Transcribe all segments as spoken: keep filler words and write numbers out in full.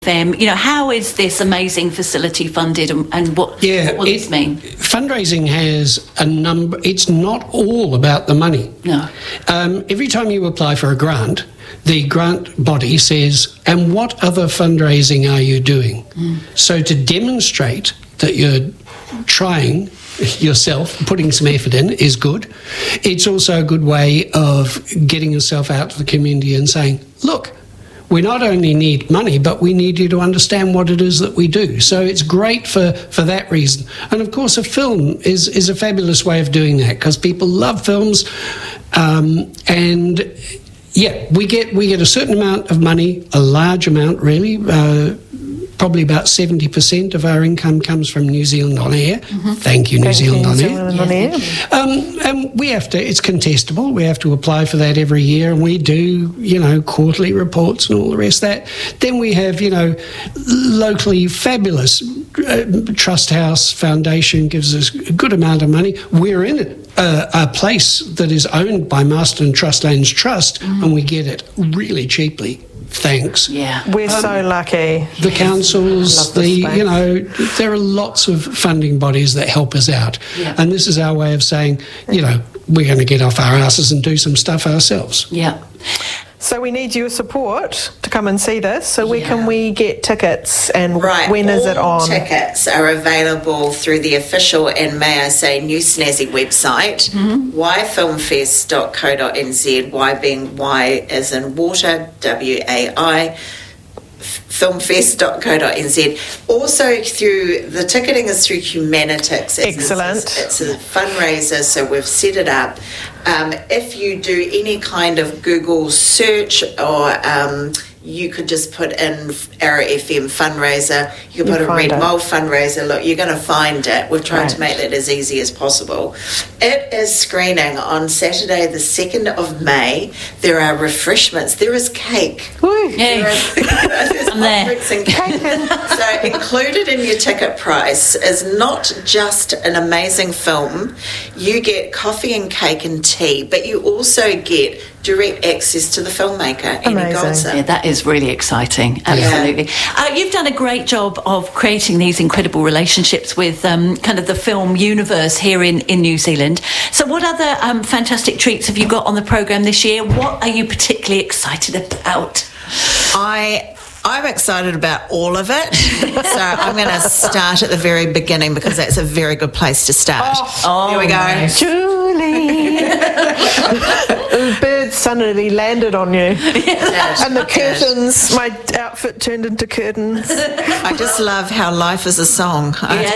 them. You know, how is this amazing facility funded, and, and what, yeah, what will it, this mean? Fundraising has a number, it's not all about the money. No. Um, every time you apply for a grant, the grant body says, and what other fundraising are you doing? Mm. So to demonstrate that you're trying yourself, putting some effort in, is good. It's also a good way of getting yourself out to the community and saying, look, we not only need money, but we need you to understand what it is that we do. So it's great for, for that reason. And of course, a film is, is a fabulous way of doing that, because people love films. Um, and yeah, we get we get a certain amount of money, a large amount really. Uh, Probably about seventy percent of our income comes from New Zealand On Air. Mm-hmm. Thank you, New Thank Zealand you, On New Air. Zealand On Air. Um, and we have to, it's contestable, we have to apply for that every year, and we do, you know, quarterly reports and all the rest of that. Then we have, you know, locally fabulous uh, Trust House Foundation gives us a good amount of money. We're in it. Uh, a place that is owned by Marston Trustlands Trust, mm. and we get it really cheaply. Thanks. Yeah, we're um, so lucky. The councils, the you know, there are lots of funding bodies that help us out, yeah. and this is our way of saying, you know, we're going to get off our asses and do some stuff ourselves. Yeah. So we need your support to come and see this. So where yeah. can we get tickets, and right. when All is it on? Tickets are available through the official, and may I say, new snazzy website, mm-hmm. y film fest dot co dot n z, Y being Y as in water, W A I, film fest dot co dot n z. Also through, the ticketing is through Humanitix. Excellent. It's, it's a fundraiser, so we've set it up. Um, if you do any kind of Google search, or um, you could just put in Arrow F M fundraiser, you can put a Red Mole fundraiser, look, you're going to find it. We've tried right. to make that as easy as possible. It is screening on Saturday the second of May. There are refreshments. There is cake. Woo. Yeah. There is, there's I'm there. and cake. So included in your ticket price is not just an amazing film. You get coffee and cake and tea, but you also get direct access to the filmmaker, Annie Goldson. Yeah, that is really exciting. Absolutely. Yeah. Uh, you've done a great job of creating these incredible relationships with um, kind of the film universe here in, in New Zealand. So what other um, fantastic treats have you got on the programme this year? What are you particularly excited about? I... I'm excited about all of it, so I'm going to start at the very beginning, because that's a very good place to start. Oh, oh Here we go. Nice. Julie! The bird suddenly landed on you. Yeah, and the curtains, my outfit turned into curtains. I just love how life is a song. Yeah.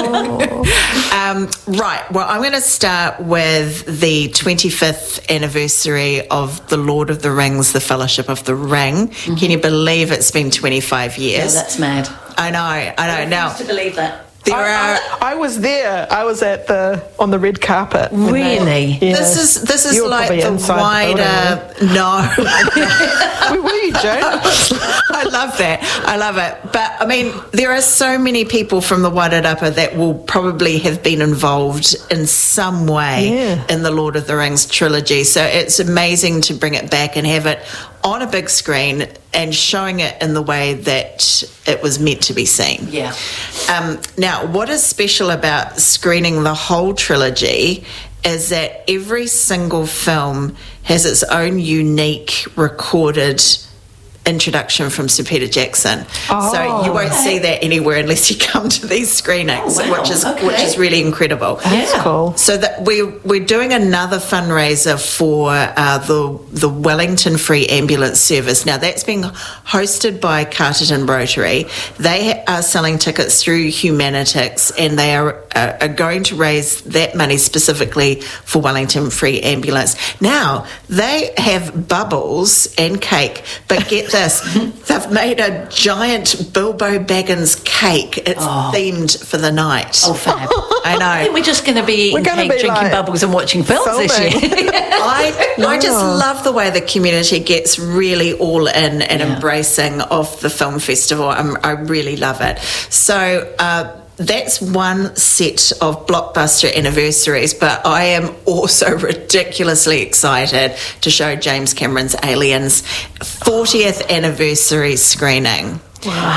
um, right, well, I'm going to start with the twenty-fifth anniversary of The Lord of the Rings, The Fellowship of the Ring. Mm-hmm. Can you believe it's been twenty-five years? Yeah, that's mad. I know, I know. I now to believe that. There I, are. I, I was there. I was at the on the red carpet. Really? They, yeah. This is this is you like the wider. The no. Where were you, Joan? I love that. I love it. But I mean, there are so many people from the Wairarapa that will probably have been involved in some way yeah. in the Lord of the Rings trilogy. So it's amazing to bring it back and have it on a big screen and showing it in the way that it was meant to be seen. Yeah. Um, now, what is special about screening the whole trilogy is that every single film has its own unique recorded introduction from Sir Peter Jackson. Oh, so you won't see that anywhere unless you come to these screenings, oh, wow. which is okay. which is really incredible. That's yeah. cool. So that we we're doing another fundraiser for uh, the the Wellington Free Ambulance Service. Now that's being hosted by Carterton Rotary. They are selling tickets through Humanitix, and they are uh, are going to raise that money specifically for Wellington Free Ambulance. Now they have bubbles and cake, but get this, they've made a giant Bilbo Baggins cake. It's oh. themed for the night. Oh, fab. I know. I think we're just going to be eating cake, be drinking like bubbles and watching films filming. this year. I, I just love the way the community gets really all in and Yeah. embracing of the film festival. I'm, I really love it. So uh, that's one set of blockbuster anniversaries, but I am also ridiculously excited to show James Cameron's Aliens fortieth anniversary screening. Wow.